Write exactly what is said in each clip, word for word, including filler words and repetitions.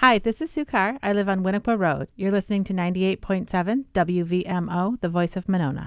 Hi, this is Sue Carr. I live on Winnequa Road. You're listening to ninety-eight point seven W V M O, the voice of Monona.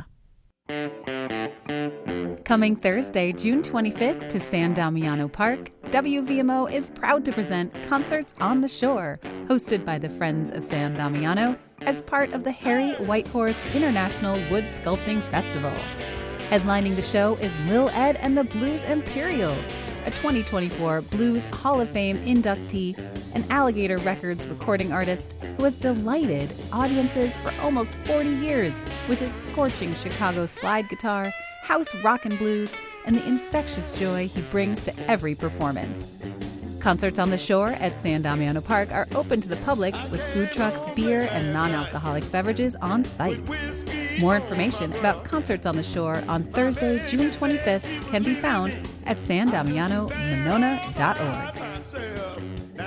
Coming Thursday, June twenty-fifth to San Damiano Park, W V M O is proud to present Concerts on the Shore, hosted by the Friends of San Damiano as part of the Harry Whitehorse International Wood Sculpting Festival. Headlining the show is Lil Ed and the Blues Imperials, a twenty twenty-four Blues Hall of Fame inductee, an Alligator Records recording artist who has delighted audiences for almost forty years with his scorching Chicago slide guitar, house rock and blues, and the infectious joy he brings to every performance. Concerts on the Shore at San Damiano Park are open to the public with food trucks, beer, and non-alcoholic beverages on site. More information about Concerts on the Shore on Thursday, June twenty-fifth can be found at san damiano monona dot org.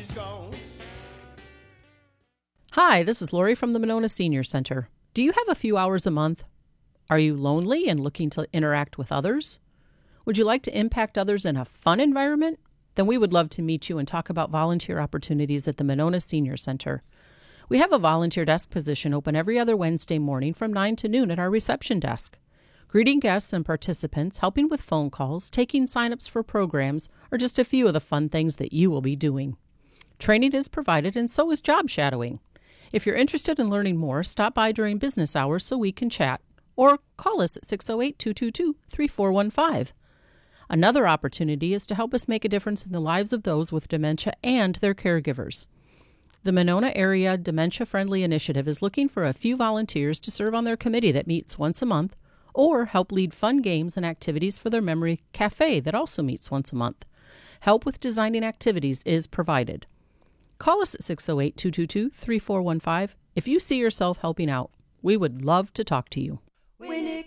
Hi, this is Lori from the Monona Senior Center. Do you have a few hours a month? Are you lonely and looking to interact with others? Would you like to impact others in a fun environment? Then we would love to meet you and talk about volunteer opportunities at the Monona Senior Center. We have a volunteer desk position open every other Wednesday morning from nine to noon at our reception desk. Greeting guests and participants, helping with phone calls, taking sign-ups for programs, are just a few of the fun things that you will be doing. Training is provided and so is job shadowing. If you're interested in learning more, stop by during business hours so we can chat, or call us at six oh eight, two two two, three four one five. Another opportunity is to help us make a difference in the lives of those with dementia and their caregivers. The Monona Area Dementia Friendly Initiative is looking for a few volunteers to serve on their committee that meets once a month, or help lead fun games and activities for their memory cafe that also meets once a month. Help with designing activities is provided. Call us at six oh eight, two two two, three four one five if you see yourself helping out. We would love to talk to you.